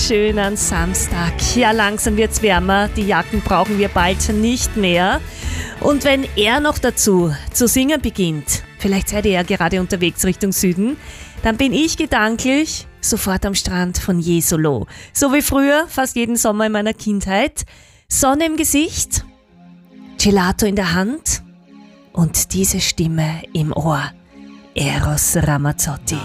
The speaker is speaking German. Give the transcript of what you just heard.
schönen Samstag. Ja, langsam wird's wärmer, die Jacken brauchen wir bald nicht mehr. Und wenn er noch dazu zu singen beginnt, vielleicht seid ihr ja gerade unterwegs Richtung Süden, dann bin ich gedanklich sofort am Strand von Jesolo. So wie früher, fast jeden Sommer in meiner Kindheit. Sonne im Gesicht, Gelato in der Hand und diese Stimme im Ohr. Eros Ramazzotti.